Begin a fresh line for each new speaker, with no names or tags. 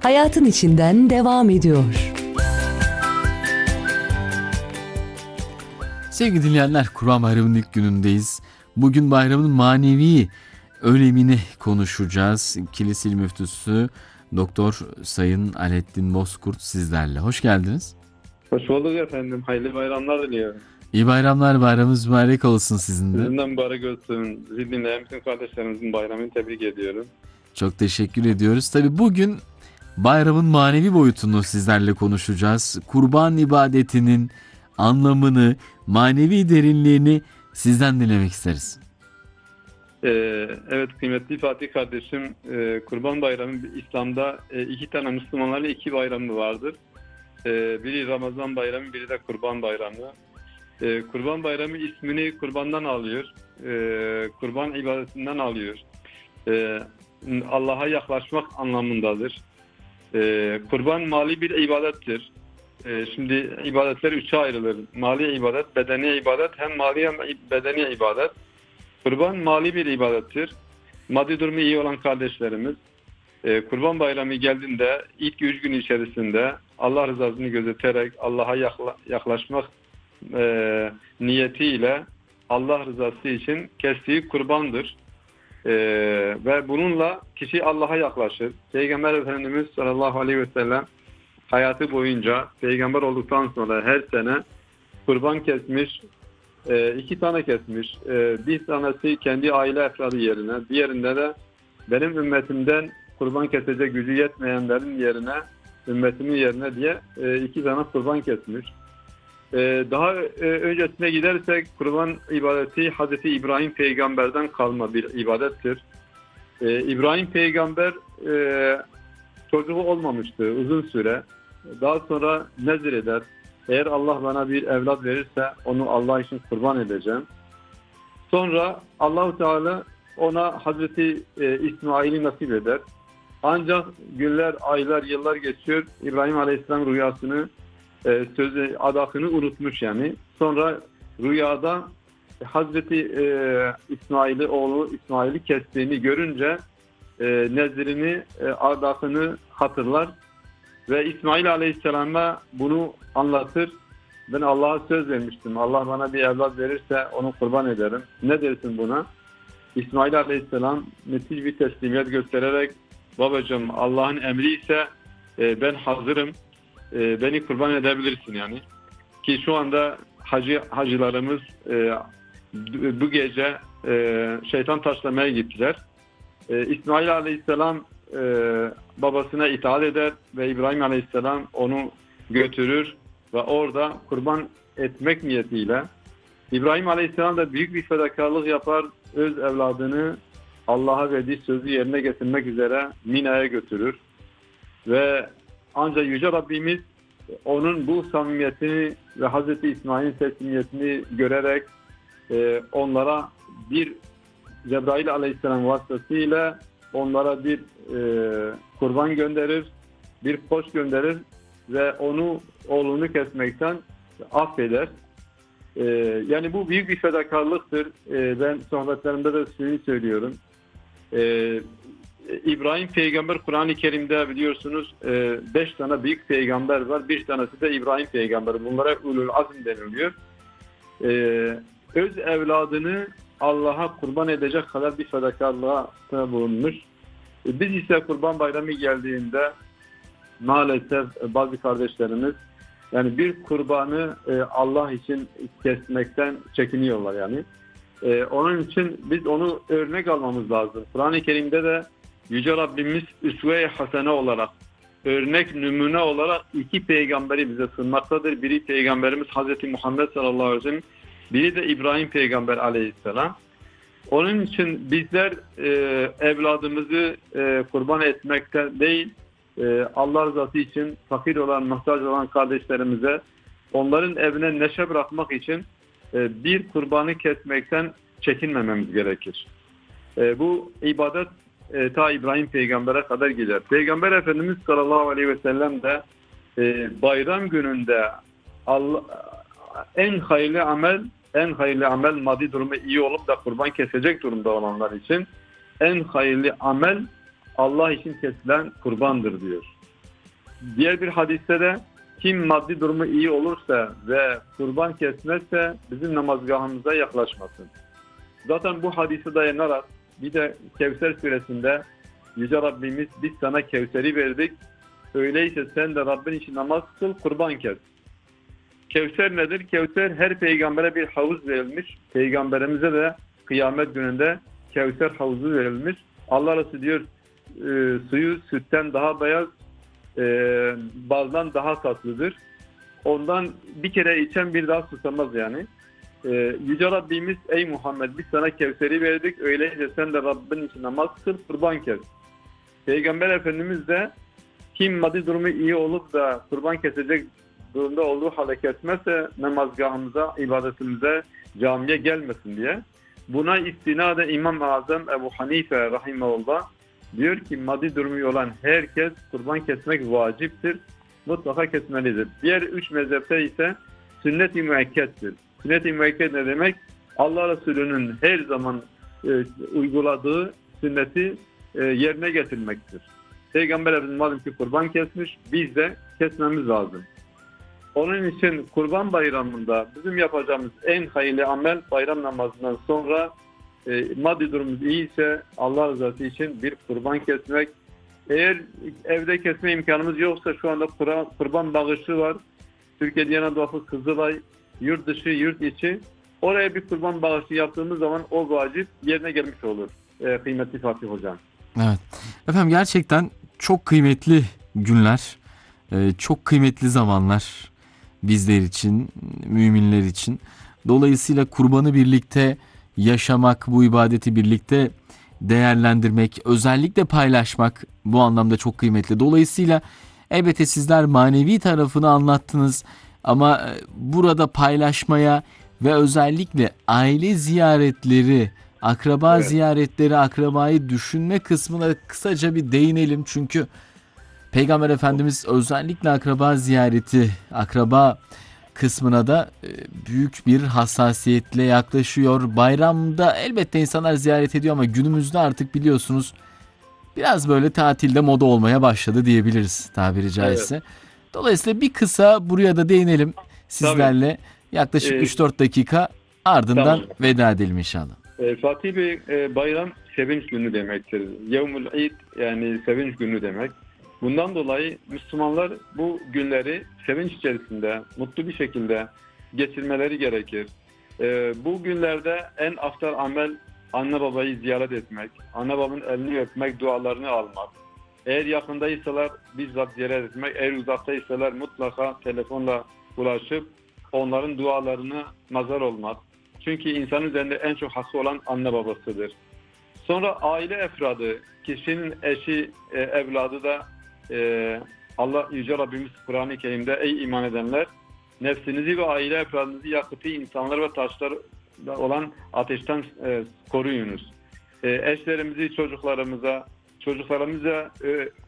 hayatın içinden devam ediyor.
Sevgili dinleyenler, Kurban Bayramı'nın ilk günündeyiz. Bugün bayramın manevi önemini konuşacağız. Kilis İl Müftüsü Doktor Sayın Alettin Bozkurt sizlerle. Hoş geldiniz.
Hoş bulduk efendim. Hayırlı bayramlar diliyorum.
İyi bayramlar, bayramınız mübarek olsun sizin de.
Sizin de mübarek olsun. Sizi dinleyen bütün kardeşlerimizin bayramını tebrik ediyorum.
Çok teşekkür ediyoruz. Tabii bugün bayramın manevi boyutunu sizlerle konuşacağız. Kurban ibadetinin anlamını, manevi derinliğini sizden dinlemek isteriz.
Evet kıymetli Fatih kardeşim, Kurban Bayramı İslam'da iki tane Müslümanların iki bayramı vardır. Biri Ramazan Bayramı, biri de Kurban Bayramı. Kurban Bayramı ismini kurbandan alıyor, kurban ibadetinden alıyor. Allah'a yaklaşmak anlamındadır. Kurban mali bir ibadettir. Şimdi ibadetler üçe ayrılır. Mali ibadet, bedeni ibadet, hem mali hem bedeni ibadet. Kurban mali bir ibadettir. Maddi durumu iyi olan kardeşlerimiz Kurban Bayramı geldiğinde ilk 3 gün içerisinde Allah rızasını gözeterek Allah'a yaklaşmak niyetiyle Allah rızası için kestiği kurbandır. Ve bununla kişi Allah'a yaklaşır. Peygamber Efendimiz sallallahu aleyhi ve sellem hayatı boyunca peygamber olduktan sonra her sene kurban kesmiş, 2 tane kesmiş. Bir tanesi kendi aile efradı yerine, diğerinde de benim ümmetimden kurban kesecek gücü yetmeyenlerin yerine, ümmetimin yerine diye 2 tane kurban kesmiş. Daha öncesine gidersek kurban ibadeti Hazreti İbrahim peygamberden kalma bir ibadettir. İbrahim peygamber çocuğu olmamıştı uzun süre. Daha sonra nezir eder. Eğer Allah bana bir evlat verirse onu Allah için kurban edeceğim. Sonra Allah-u Teala ona Hazreti İsmail'i nasip eder. Ancak günler, aylar, yıllar geçiyor. İbrahim Aleyhisselam rüyasını, sözü, adakını unutmuş yani. Sonra rüyada Hazreti İsmail'i, oğlu İsmail'i kestiğini görünce nezrini, adakını hatırlar. Ve İsmail Aleyhisselam'a bunu anlatır. Ben Allah'a söz vermiştim. Allah bana bir evlat verirse onu kurban ederim. Ne dersin buna? İsmail Aleyhisselam müthiş bir teslimiyet göstererek babacığım Allah'ın emri ise ben hazırım. Beni kurban edebilirsin yani. Ki şu anda hacılarımız bu gece şeytan taşlamaya gittiler. İsmail Aleyhisselam babasına itaat eder ve İbrahim Aleyhisselam onu götürür ve orada kurban etmek niyetiyle İbrahim Aleyhisselam da büyük bir fedakarlık yapar, öz evladını Allah'a verdiği sözü yerine getirmek üzere Mina'ya götürür ve ancak Yüce Rabbimiz onun bu samimiyetini ve Hazreti İsmail'in teslimiyetini görerek onlara bir Cebrail Aleyhisselam vasıtasıyla onlara bir kurban gönderir, bir koç gönderir ve oğlunu kesmekten affeder. Yani bu büyük bir fedakarlıktır. Ben sohbetlerimde de şunu söylüyorum. İbrahim peygamber Kur'an-ı Kerim'de biliyorsunuz 5 tane büyük peygamber var. Bir tanesi de İbrahim peygamber. Bunlara ulul azm deniliyor. Öz evladını Allah'a kurban edecek kadar bir fedakarlığa bulunmuş. Biz ise Kurban Bayramı geldiğinde maalesef bazı kardeşlerimiz yani bir kurbanı Allah için kesmekten çekiniyorlar yani. Onun için biz onu örnek almamız lazım. Kur'an-ı Kerim'de de Yüce Rabbimiz üsve-i hasene olarak, örnek numune olarak 2 peygamberi bize sunmaktadır. Biri peygamberimiz Hazreti Muhammed sallallahu aleyhi ve sellem, biri de İbrahim peygamber aleyhisselam. Onun için bizler evladımızı kurban etmekte değil, Allah rızası için fakir olan, muhtaç olan kardeşlerimize onların evine neşe bırakmak için bir kurbanı kesmekten çekinmememiz gerekir. Bu ibadet ta İbrahim peygambere kadar gider. Peygamber Efendimiz sallallahu aleyhi ve sellem de bayram gününde en hayırlı amel maddi durumu iyi olup da kurban kesecek durumda olanlar için en hayırlı amel Allah için kesilen kurbandır diyor. Diğer bir hadiste de kim maddi durumu iyi olursa ve kurban kesmezse bizim namazgahımıza yaklaşmasın. Zaten bu hadise dayanarak bir de Kevser suresinde Yüce Rabbimiz biz sana Kevser'i verdik. Öyleyse sen de Rabbin için namaz kıl, kurban kes. Kevser nedir? Kevser her peygambere bir havuz verilmiş. Peygamberimize de kıyamet gününde Kevser havuzu verilmiş. Allah Resulü diyor suyu sütten daha beyaz, baldan daha tatlıdır. Ondan bir kere içen bir daha susamaz yani. Yüce Rabbimiz ey Muhammed biz sana Kevser'i verdik. Öyleyse sen de Rabbin için namaz kıl, kurban kes. Peygamber Efendimiz de kim maddi durumu iyi olup da kurban kesecek durumda olduğu halde kesmezse namazgahımıza, ibadetimize, camiye gelmesin diye. Buna istinaden İmam-ı Azam Ebu Hanife rahimahullah diyor ki maddi durumu olan herkes kurban kesmek vaciptir. Mutlaka kesmelidir. Diğer 3 mezhepte ise sünnet-i müekkettir. Sünnet-i müekket ne demek? Allah Resulü'nün her zaman uyguladığı sünneti yerine getirmektir. Peygamber Efendimiz madem ki kurban kesmiş, biz de kesmemiz lazım. Onun için Kurban Bayramı'nda bizim yapacağımız en hayırlı amel bayram namazından sonra maddi durumumuz iyiyse Allah rızası için bir kurban kesmek. Eğer evde kesme imkanımız yoksa şu anda kurban bağışı var. Türkiye Diyanet Vakfı Kızılay, yurt dışı, yurt içi. Oraya bir kurban bağışı yaptığımız zaman o vacip yerine gelmiş olur. Kıymetli Fatih Hocam.
Evet. Efendim gerçekten çok kıymetli günler, çok kıymetli zamanlar bizler için, müminler için. Dolayısıyla kurbanı birlikte yaşamak, bu ibadeti birlikte değerlendirmek, özellikle paylaşmak bu anlamda çok kıymetli. Dolayısıyla elbette sizler manevi tarafını anlattınız ama burada paylaşmaya ve özellikle aile ziyaretleri, akraba ziyaretleri, akrabayı düşünme kısmına kısaca bir değinelim. Çünkü Peygamber Efendimiz özellikle akraba ziyareti, akraba kısmına da büyük bir hassasiyetle yaklaşıyor. Bayramda elbette insanlar ziyaret ediyor ama günümüzde artık biliyorsunuz biraz böyle tatilde moda olmaya başladı diyebiliriz tabiri caizse. Evet. Dolayısıyla bir kısa buraya da değinelim sizlerle. Yaklaşık 3-4 dakika ardından veda edelim inşallah.
Fatih Bey, bayram sevinç günü demektir. Yevmul İd yani sevinç günü demek. Bundan dolayı Müslümanlar bu günleri sevinç içerisinde, mutlu bir şekilde geçirmeleri gerekir. Bu günlerde en aftar amel anne babayı ziyaret etmek, anne babanın elini öpmek, dualarını almak. Eğer yakındaysalar bizzat ziyaret etmek, eğer uzaktaysalar mutlaka telefonla ulaşıp onların dualarını mazhar olmak. Çünkü insanın üzerinde en çok hakkı olan anne babasıdır. Sonra aile efradı, kişinin eşi, evladı da Allah Yüce Rabbimiz Kur'an-ı Kerim'de ey iman edenler nefsinizi ve aile efradınızı yakıtı insanlar ve taşlar olan ateşten koruyunuz. Eşlerimizi çocuklarımıza